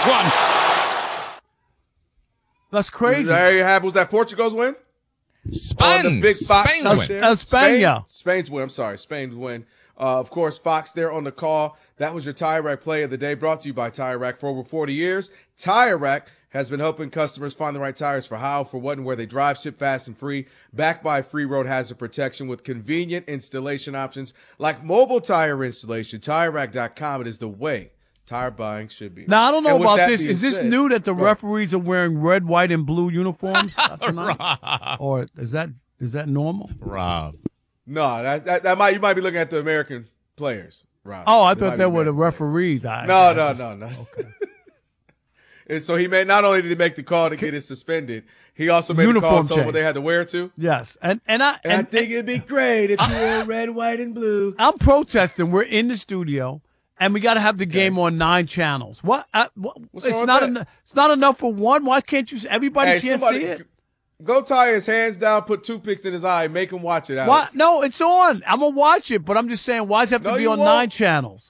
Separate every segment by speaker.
Speaker 1: this one.
Speaker 2: That's crazy.
Speaker 3: There you have it. Was that Portugal's win?
Speaker 1: Spain.
Speaker 3: The big Fox
Speaker 1: Spain's win.
Speaker 2: Spain.
Speaker 3: Spain's win. I'm sorry. Spain's win. Of course, Fox there on the call. That was your Tire Rack play of the day, brought to you by Tire Rack. For over 40 years, Tire Rack has been helping customers find the right tires for how, for what, and where they drive, ship fast and free, backed by free road hazard protection with convenient installation options like mobile tire installation. TireRack.com. It is the way tire buying should be.
Speaker 2: Now, I don't know
Speaker 3: And with
Speaker 2: about
Speaker 3: that
Speaker 2: this.
Speaker 3: being
Speaker 2: Is this
Speaker 3: said-
Speaker 2: new that the
Speaker 3: Go ahead.
Speaker 2: referees are wearing red, white, and blue uniforms tonight? Or is that normal?
Speaker 1: Rob.
Speaker 3: No, that might, you might be looking at the American players, Rob.
Speaker 2: Oh, I
Speaker 3: They
Speaker 2: thought
Speaker 3: might
Speaker 2: they
Speaker 3: be
Speaker 2: were the
Speaker 3: American
Speaker 2: referees.
Speaker 3: players. No.
Speaker 2: Okay.
Speaker 3: And so he made, not only did he make the call to get it suspended, he also made the call
Speaker 2: Uniform
Speaker 3: to tell them what
Speaker 2: change.
Speaker 3: they had to wear too.
Speaker 2: Yes, and I
Speaker 3: think it'd be great if you wore red, white, and blue.
Speaker 2: I'm protesting. We're in the studio, and we got to have the game on 9 channels. What?
Speaker 3: What's
Speaker 2: It's
Speaker 3: wrong with
Speaker 2: not
Speaker 3: that?
Speaker 2: enough. It's not enough for one. Why can't you? Everybody can't see it.
Speaker 3: Go tie his hands down, put toothpicks in his eye, make him watch it.
Speaker 2: Why?
Speaker 3: Alex.
Speaker 2: No, it's on. I'm gonna watch it, but I'm just saying, why does it have to
Speaker 3: No,
Speaker 2: be
Speaker 3: you
Speaker 2: on
Speaker 3: won't.
Speaker 2: 9 channels?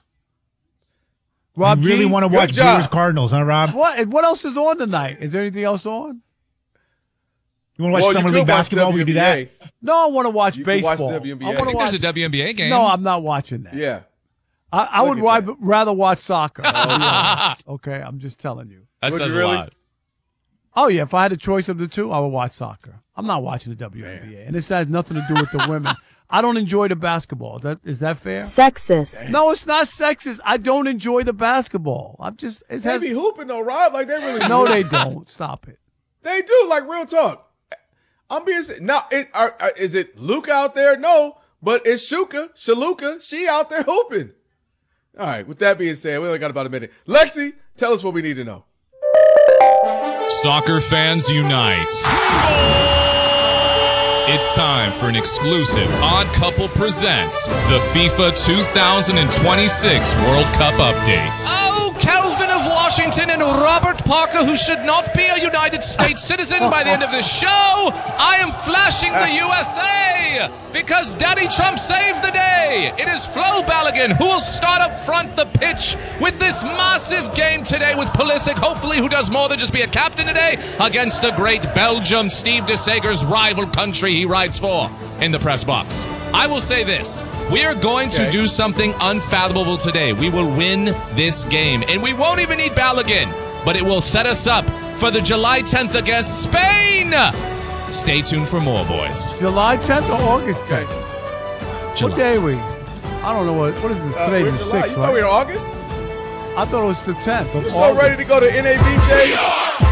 Speaker 2: Rob
Speaker 4: You really
Speaker 2: G?
Speaker 4: want to
Speaker 3: good
Speaker 4: watch
Speaker 3: job.
Speaker 4: Brewers Cardinals, huh, Rob?
Speaker 2: What else is on tonight? Is there anything else on?
Speaker 4: You want to watch
Speaker 3: Well,
Speaker 4: Summer
Speaker 3: you
Speaker 4: League
Speaker 3: could watch
Speaker 4: basketball? We could do that.
Speaker 3: WNBA.
Speaker 2: No, I want to watch
Speaker 3: You can watch
Speaker 2: baseball.
Speaker 3: WNBA.
Speaker 2: I
Speaker 3: I
Speaker 2: want to
Speaker 1: think
Speaker 2: watch.
Speaker 1: there's a WNBA game.
Speaker 2: No, I'm not watching that.
Speaker 3: Yeah.
Speaker 2: I would
Speaker 3: Look at
Speaker 2: rather watch soccer. Okay, I'm just telling you.
Speaker 1: That
Speaker 3: Would
Speaker 1: says
Speaker 3: you really?
Speaker 1: a lot.
Speaker 2: Oh, yeah, if I had a choice of the two, I would watch soccer. I'm not watching the WNBA, and this has nothing to do with the women. I don't enjoy the basketball. Is that fair?
Speaker 5: Sexist.
Speaker 2: No, it's not sexist. I don't enjoy the basketball.
Speaker 3: They be hooping though, Rob. Like they really
Speaker 2: No,
Speaker 3: do.
Speaker 2: they don't. Stop it.
Speaker 3: They do. Like real talk. I'm being now. Is it Luke out there? No, but it's Shaluka. She out there hooping. All right. With that being said, we only got about a minute. Lexi, tell us what we need to know.
Speaker 1: Soccer fans unite. It's time for an exclusive Odd Couple Presents the FIFA 2026 World Cup update. Oh, Calvin of Washington and Robert Parker, who should not be a United States citizen by the end of this show, I am flashing the USA because Daddy Trump saved the day. It is Flo Balogun who will start up front the pitch with this massive game today with Pulisic, hopefully who does more than just be a captain today, against the great Belgium, Steve de Sager's rival country he rides for in the press box. I will say this. We are going to do something unfathomable today. We will win this game. And we won't even need Balogun, but it will set us up for the July 10th against Spain. Stay tuned for more, boys.
Speaker 2: July 10th or August 10th?
Speaker 1: July
Speaker 2: What day are we? I don't know. What is this? Today's
Speaker 3: We're
Speaker 2: the
Speaker 3: July.
Speaker 2: 6th,
Speaker 3: You thought we
Speaker 2: right?
Speaker 3: were in August?
Speaker 2: I thought it was the 10th.
Speaker 3: We're so ready to go to NABJ.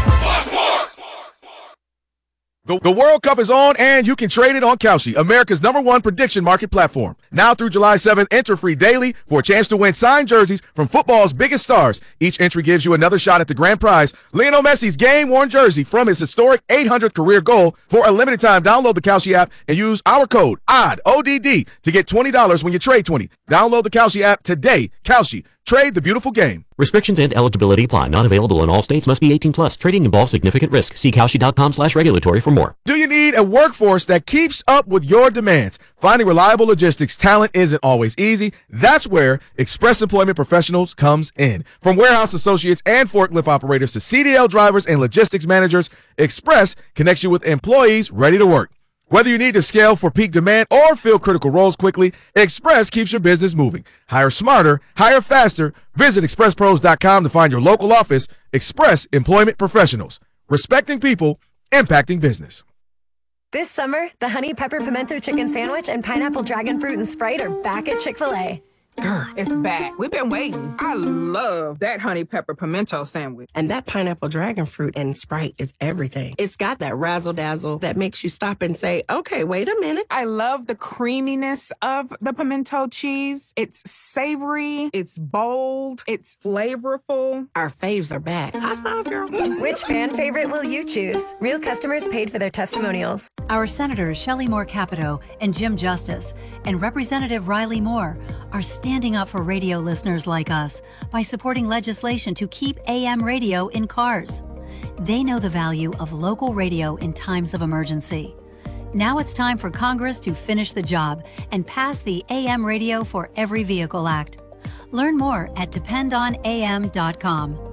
Speaker 3: The World Cup is on, and you can trade it on Kalshi, America's #1 prediction market platform. Now through July 7th, enter free daily for a chance to win signed jerseys from football's biggest stars. Each entry gives you another shot at the grand prize, Lionel Messi's game-worn jersey from his historic 800th career goal. For a limited time, download the Kalshi app and use our code ODD to get $20 when you trade 20. Download the Kalshi app today. Kalshi, trade the beautiful game.
Speaker 6: Restrictions and eligibility apply. Not available in all states. Must be 18 plus. Trading involves significant risk. See Kalshi.com/regulatory for more.
Speaker 3: Do you need a workforce that keeps up with your demands? Finding reliable logistics talent isn't always easy. That's where Express Employment Professionals comes in. From warehouse associates and forklift operators to CDL drivers and logistics managers, Express connects you with employees ready to work. Whether you need to scale for peak demand or fill critical roles quickly, Express keeps your business moving. Hire smarter, hire faster. Visit expresspros.com to find your local office. Express Employment Professionals. Respecting people, impacting business.
Speaker 7: This summer, the Honey Pepper Pimento Chicken Sandwich and Pineapple Dragon Fruit and Sprite are back at Chick-fil-A.
Speaker 8: Girl, it's back. We've been waiting. I love that honey pepper pimento sandwich.
Speaker 9: And that pineapple dragon fruit and Sprite is everything. It's got that razzle dazzle that makes you stop and say, okay, wait a minute.
Speaker 8: I love the creaminess of the pimento cheese. It's savory. It's bold. It's flavorful.
Speaker 9: Our faves are back. High five, girl.
Speaker 7: Which fan favorite will you choose? Real customers paid for their testimonials.
Speaker 10: Our Senators Shelley Moore Capito and Jim Justice and Representative Riley Moore are standing up for radio listeners like us by supporting legislation to keep AM radio in cars. They know the value of local radio in times of emergency. Now it's time for Congress to finish the job and pass the AM Radio for Every Vehicle Act. Learn more at dependonam.com.